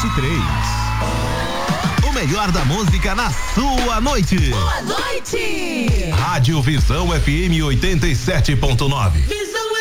23. O melhor da música na sua noite. Boa noite. Rádio Visão FM 87.9.